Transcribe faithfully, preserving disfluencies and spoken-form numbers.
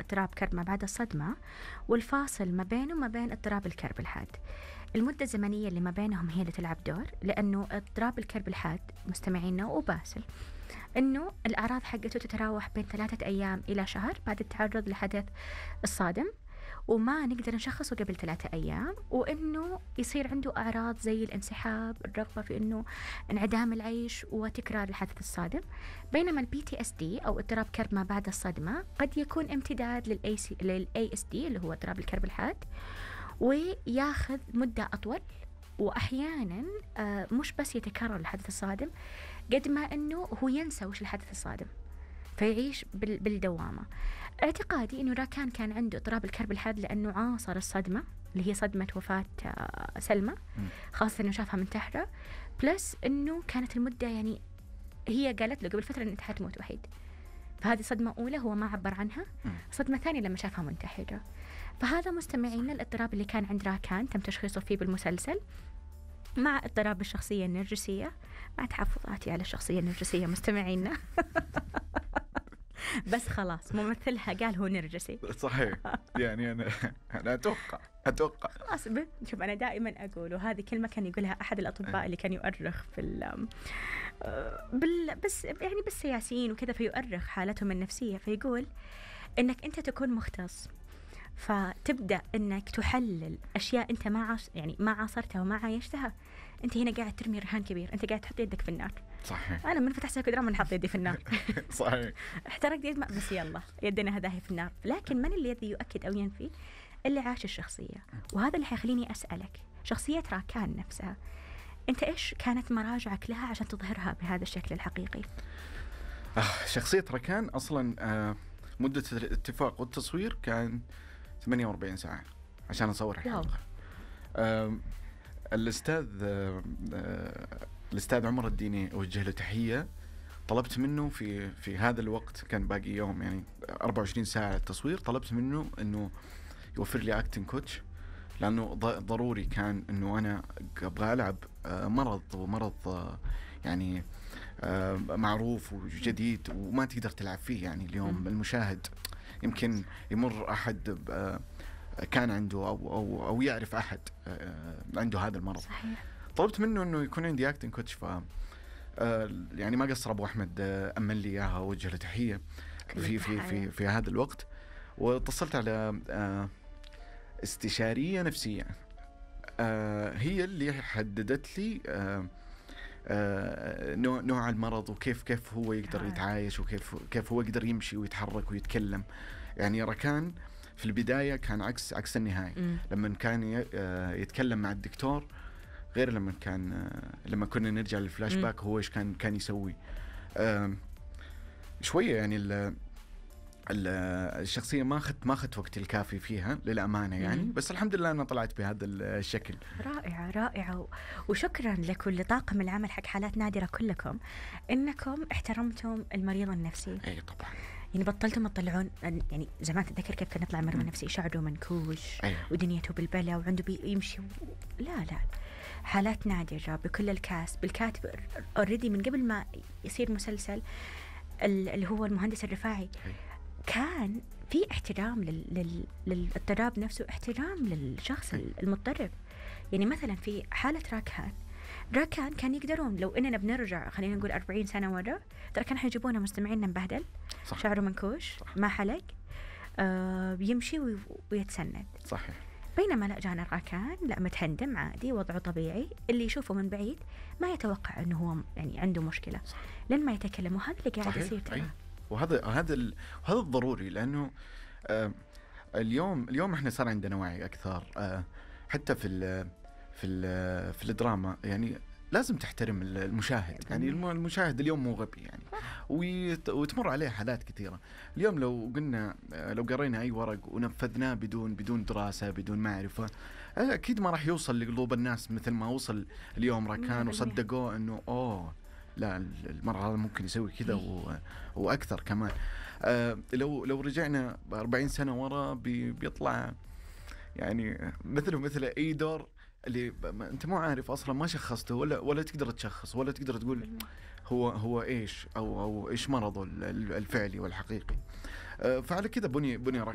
اضطراب كرب ما بعد الصدمة، والفاصل ما بينه وما بين اضطراب الكرب الحاد. المدة الزمنية اللي ما بينهم هي اللي تلعب دور، لأنه اضطراب الكرب الحاد مستمعينا وباسل أنه الأعراض حقته تتراوح بين ثلاثة أيام إلى شهر بعد التعرض لحدث الصادم، وما نقدر نشخصه قبل ثلاثة أيام، وإنه يصير عنده أعراض زي الانسحاب، الرغبة في إنه انعدام العيش وتكرار الحدث الصادم. بينما البي تي اس دي أو اضطراب كرب ما بعد الصدمة قد يكون امتداد للأي للأي اس دي اللي هو اضطراب الكرب الحاد، وياخذ مدة أطول، وأحيانا آه مش بس يتكرر الحدث الصادم قد ما إنه هو ينسى وش الحدث الصادم فيعيش بالدوامة. اعتقادي إنه راكان كان عنده اضطراب الكرب الحاد لأنه عاصر الصدمة اللي هي صدمة وفاة سلمى، خاصة إنه شافها من تحرى، بلس إنه كانت المدة يعني هي قالت له قبل فترة إن أنت حتموت وحيد، فهذه صدمة أولى هو ما عبر عنها. صدمة ثانية لما شافها منتحرة. فهذا مستمعين الاضطراب اللي كان عند راكان تم تشخيصه فيه بالمسلسل، مع اضطراب الشخصية النرجسية، مع تحفظاتي على الشخصية النرجسية مستمعينا. بس خلاص ممثلها قال هو نرجسي. صحيح. يعني أنا أنا أتوقع أتوقع خلاص. شوف أنا دائما أقول، وهذه كلمة كان يقولها أحد الأطباء اللي كان يؤرخ في ال بال بس يعني بالسياسيين وكذا، فيؤرخ حالتهم النفسية، فيقول إنك أنت تكون مختص فتبدأ إنك تحلل أشياء أنت ما عاش يعني ما عاصرتها وما عايشتها. أنت هنا قاعد ترمي رهان كبير، أنت قاعد تحط يدك في النار. صحيح. أنا من فتح ساكو دراما نحط يدي في النار. صحيح. احترقت يد بس يلا يدنا هذا هي في النار. لكن من الذي يؤكد أو ينفي؟ اللي عاش الشخصية. وهذا اللي حيخليني أسألك، شخصية راكان نفسها أنت إيش كانت مراجعك لها عشان تظهرها بهذا الشكل الحقيقي؟ آه شخصية راكان أصلا آه مدة الاتفاق والتصوير كان ثمانية وأربعين ساعة عشان أصور الحلقة. آه الأستاذ آه الأستاذ عمر الديني أوجه له تحية. طلبت منه في في هذا الوقت كان باقي يوم يعني أربعة وعشرين ساعة التصوير، طلبت منه إنه يوفر لي أكتنج كوتش، لأنه ضروري كان إنه أنا أبغى ألعب مرض ومرض يعني معروف وجديد وما تقدر تلعب فيه. يعني اليوم المشاهد يمكن يمر أحد كان عنده أو أو أو يعرف أحد عنده هذا المرض. صحيح. طلبت منه إنه يكون عندي أكتنج كوتش، ف يعني ما قصر أبو أحمد أمن لي إياها ووجه له تحية في في في في هذا الوقت. واتصلت على استشارية نفسية هي اللي حددت لي نوع نوع المرض وكيف كيف هو يقدر يتعايش وكيف كيف هو يقدر يمشي ويتحرك ويتكلم. يعني راكان في البداية كان عكس عكس النهاية. م. لما كان يتكلم مع الدكتور غير لما كان لما كنا نرجع للفلاش باك هو إيش كان كان يسوي. شوية يعني ال الشخصية ما أخذت ما أخذت وقت الكافي فيها للأمانة يعني. مم. بس الحمد لله أنا طلعت بهذا الشكل. رائعة رائعة. وشكرا لكم لطاقم العمل حق حالات نادرة كلكم إنكم احترمتم المريض النفسي. أي طبعا. يعني بطلتم تطلعون يعني زمان تتذكر كيف كان يطلع مريض نفسي شعره منكوش. أيه. ودنيته بالبلا وعنده يمشي و... لا لا حالات نادرة بكل الكاست بالكاتب أوريدي من قبل ما يصير مسلسل اللي هو المهندس الرفاعي. أيه. كان في احترام لل... لل... للاضطراب نفسه، احترام للشخص المضطرب. يعني مثلا في حالة راكان راكان كان يقدرون لو إننا بنرجع خلينا نقول أربعين سنة ورا ترى كان حيجيبونا مستمعينا مبهدل. صح. شعره منكوش. صح. ما حلق آه بيمشي وي... ويتسند. صحيح. بينما لا جانا راكان لا متهندم عادي وضعه طبيعي، اللي يشوفه من بعيد ما يتوقع إنه هو يعني عنده مشكلة. صح. لين ما يتكلم. وهذا اللي قاعد يصير ترى. وهذا هذا ال... هذا الضروري لأنه آه اليوم اليوم إحنا صار عندنا وعي أكثر آه حتى في ال... في ال... في الدراما. يعني لازم تحترم المشاهد. يعني المشاهد اليوم مو غبي يعني ويت... وتمر عليه حالات كثيرة. اليوم لو قلنا لو قرينا أي ورق ونفذناه بدون بدون دراسة بدون معرفة أكيد ما راح يوصل لقلوب الناس مثل ما وصل اليوم راكان وصدقوا إنه أوه لا المرة هذا ممكن يسوي كذا و... وأكثر كمان. آه لو لو رجعنا بأربعين سنة ورا بي... بيطلع يعني مثله مثل أي دور اللي ب... أنت مو عارف أصلا ما شخصته ولا ولا تقدر تشخص ولا تقدر تقول هو هو إيش أو أو إيش مرضه الفعلي والحقيقي. آه فعلى كذا بني بني